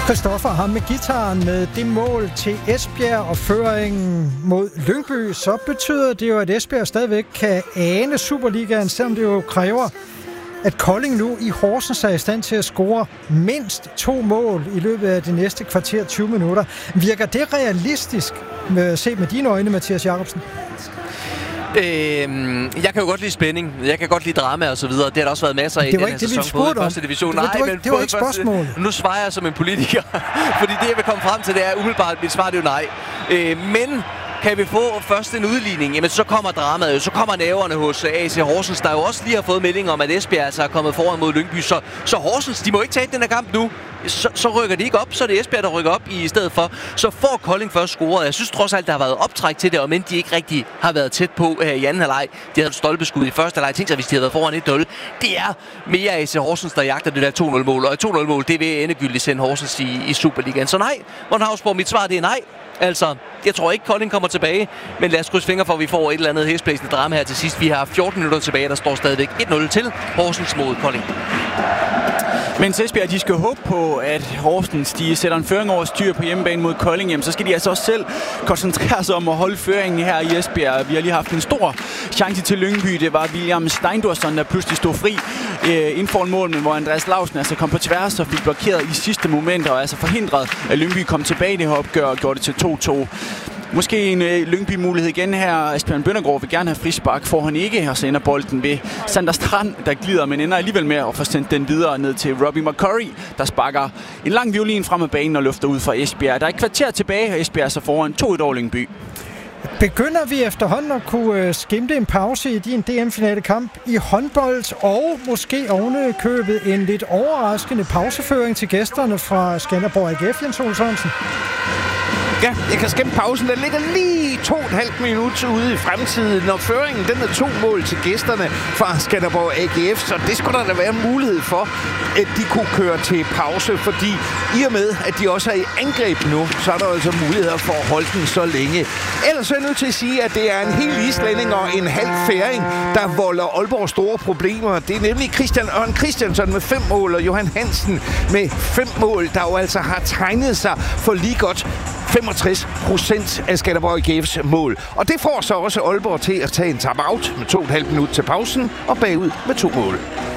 Christoffer ham med gitaren med det mål til Esbjerg og føringen mod Lyngby, så betyder det jo, at Esbjerg stadigvæk kan ane Superligaen, selvom det jo kræver, at Kolding nu i Horsens er i stand til at score mindst 2 mål i løbet af de næste kvarter 20 minutter. Virker det realistisk set med dine øjne, Mathias Jacobsen? Jeg kan jo godt lide spænding. Jeg kan godt lide drama og så videre. Det har der også været masser af i den her sæson på i første division. Det var ikke spørgsmål. Nu svarer jeg som en politiker, fordi det jeg vil komme frem til, det er umiddelbart, mit svar det er jo nej. Men kan vi få først en udligning, jamen så kommer dramaet jo, så kommer næverne hos AC Horsens, der jo også lige har fået melding om, at Esbjerg altså er kommet foran mod Lyngby, så Horsens, de må ikke tage den her kamp nu. Så rykker de ikke op, så er det Esbjerg, der rykker op i stedet for. Så får Kolding først scoret. Jeg synes trods alt, der har været optræk til det, og men de ikke rigtig har været tæt på i anden halvleg. De havde et stolpeskud i første halvleg. Tænk sig, hvis de havde været foran 1-0. Det er mere AC Horsens, der jagter det der 2-0-mål. Og et 2-0-mål, det vil endegyldigt sende Horsens i Superligaen. Så nej, Morten Hausborg, mit svar det er nej. Altså, jeg tror ikke, Kolding kommer tilbage, men lad os krydse fingre for, at vi får et eller andet hæsblæsende drama her til sidst. Vi har 14 minutter tilbage, der står stadigvæk 1-0 til Horsens mod Kolding. Men Esbjerg, de skal håbe på, at Horsens de sætter en føring over styr på hjemmebane mod Kolding. Jamen, så skal de altså også selv koncentrere sig om at holde føringen her i Esbjerg. Vi har lige haft en stor chance til Lyngby. Det var William Steindorsson, der pludselig stod fri inden for en mål, men hvor Andreas Lausen altså kom på tværs og fik blokeret i sidste moment og altså forhindret, at Lyngby kom tilbage i det her opgør og gjorde det til 2-2. Måske en Lyngby-mulighed igen her. Asbjørn Bøndergaard vil gerne have frispark, får han ikke, og så ender bolden ved Sander Strand, der glider, men ender alligevel med at få sendt den videre ned til Robbie McCurry, der sparker en lang violin frem af banen og løfter ud fra Esbjerg. Der er et kvarter tilbage, og Esbjerg så foran 2-1 over Lyngby. Begynder vi efterhånden at kunne skimte en pause i din DM-finale-kamp i håndbold, og måske ovenikøbet en lidt overraskende pauseføring til gæsterne fra Skanderborg AGF, Jens Ole Sørensen? Ja, jeg kan skæmme pausen. Den ligger lige 2,5 minutter ude i fremtiden, og føringen den er 2 mål til gæsterne fra Skanderborg AGF, så det skulle der da være mulighed for, at de kunne køre til pause, fordi i og med, at de også er i angreb nu, så er der altså muligheder for at holde den så længe. Ellers er jeg nødt til at sige, at det er en hel islænding og en halv færing, der volder Aalborg store problemer. Det er nemlig Christian Ørn Christiansen med 5 mål, og Johan Hansen med 5 mål, der jo altså har tegnet sig for lige godt 65% af Skanderborg AGF's mål. Og det får så også Aalborg til at tage en timeout med 2,5 minutter til pausen og bagud med 2 mål.